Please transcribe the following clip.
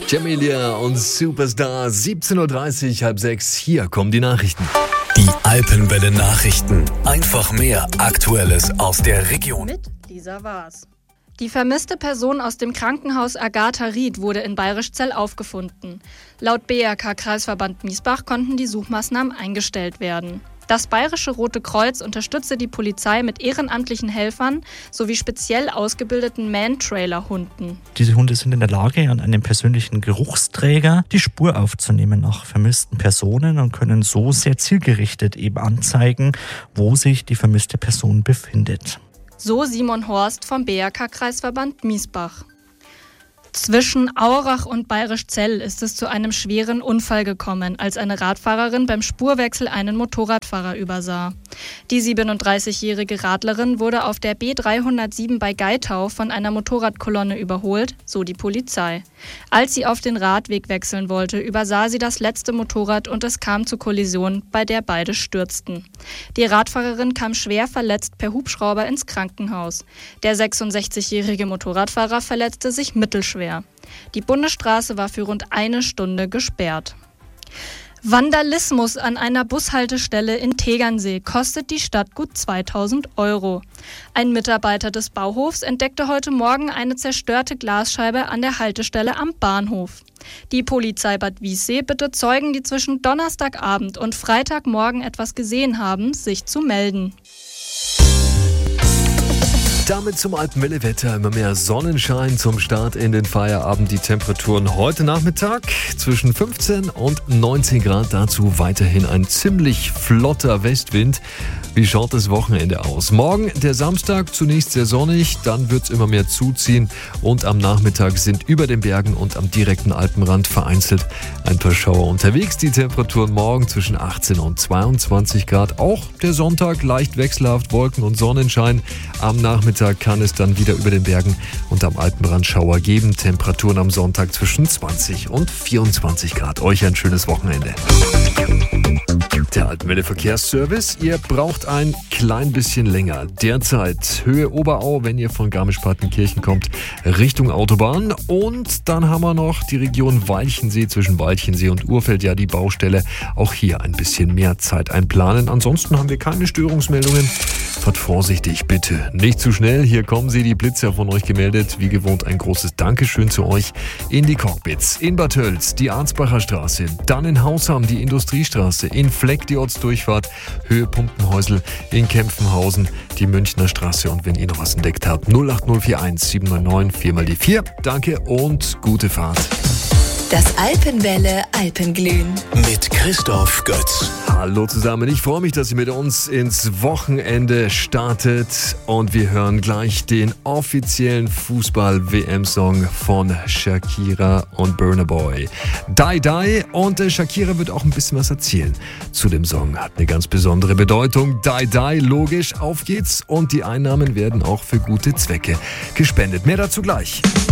Jamelia und Superstar, 17.30 Uhr, halb 6. Hier kommen die Nachrichten. Die Alpenwelle Nachrichten. Einfach mehr Aktuelles aus der Region. Mit Lisa Waas. Die vermisste Person aus dem Krankenhaus Agatha Ried wurde in Bayrischzell aufgefunden. Laut BRK-Kreisverband Miesbach konnten die Suchmaßnahmen eingestellt werden. Das Bayerische Rote Kreuz unterstütze die Polizei mit ehrenamtlichen Helfern sowie speziell ausgebildeten Man-Trailer-Hunden. Diese Hunde sind in der Lage, an einem persönlichen Geruchsträger die Spur aufzunehmen nach vermissten Personen und können so sehr zielgerichtet eben anzeigen, wo sich die vermisste Person befindet. So Simon Horst vom BRK-Kreisverband Miesbach. Zwischen Aurach und Bayrischzell ist es zu einem schweren Unfall gekommen, als eine Radfahrerin beim Spurwechsel einen Motorradfahrer übersah. Die 37-jährige Radlerin wurde auf der B307 bei Geitau von einer Motorradkolonne überholt, so die Polizei. Als sie auf den Radweg wechseln wollte, übersah sie das letzte Motorrad und es kam zur Kollision, bei der beide stürzten. Die Radfahrerin kam schwer verletzt per Hubschrauber ins Krankenhaus. Der 66-jährige Motorradfahrer verletzte sich mittelschwer. Die Bundesstraße war für rund eine Stunde gesperrt. Vandalismus an einer Bushaltestelle in Tegernsee kostet die Stadt gut 2.000 €. Ein Mitarbeiter des Bauhofs entdeckte heute Morgen eine zerstörte Glasscheibe an der Haltestelle am Bahnhof. Die Polizei Bad Wiessee bittet Zeugen, die zwischen Donnerstagabend und Freitagmorgen etwas gesehen haben, sich zu melden. Damit zum Alpenwelle-Wetter. Immer mehr Sonnenschein zum Start in den Feierabend. Die Temperaturen heute Nachmittag zwischen 15 und 19 Grad. Dazu weiterhin ein ziemlich flotter Westwind. Wie schaut das Wochenende aus? Morgen, der Samstag, zunächst sehr sonnig, dann wird es immer mehr zuziehen und am Nachmittag sind über den Bergen und am direkten Alpenrand vereinzelt ein paar Schauer unterwegs. Die Temperaturen morgen zwischen 18 und 22 Grad. Auch der Sonntag leicht wechselhaft, Wolken und Sonnenschein. Am Nachmittag kann es dann wieder über den Bergen und am Alpenrand Schauer geben. Temperaturen am Sonntag zwischen 20 und 24 Grad. Euch ein schönes Wochenende. Der Alpenwelle Verkehrsservice. Ihr braucht ein klein bisschen länger. Derzeit Höhe Oberau, wenn ihr von Garmisch-Partenkirchen kommt, Richtung Autobahn. Und dann haben wir noch die Region Walchensee zwischen Walchensee und Urfeld. Ja, die Baustelle. Auch hier ein bisschen mehr Zeit einplanen. Ansonsten haben wir keine Störungsmeldungen. Fahrt vorsichtig, bitte. Nicht zu schnell. Hier kommen sie, die Blitzer von euch gemeldet. Wie gewohnt ein großes Dankeschön zu euch in die Cockpits. In Bad Tölz die Arnsbacher Straße. Dann in Hausham die Industriestraße. In Fleck die Ortsdurchfahrt. Höhe Pumpenhäusl. In Kempfenhausen die Münchner Straße. Und wenn ihr noch was entdeckt habt, 08041 799 4 mal die 4. Danke und gute Fahrt. Das Alpenwelle Alpenglühen Mit Christoph Götz. Hallo zusammen, ich freue mich, dass ihr mit uns ins Wochenende startet und wir hören gleich den offiziellen Fußball-WM-Song von Shakira und Burna Boy. Die Die, und Shakira wird auch ein bisschen was erzählen zu dem Song. Hat eine ganz besondere Bedeutung. Die Die, logisch, auf geht's, und die Einnahmen werden auch für gute Zwecke gespendet. Mehr dazu gleich.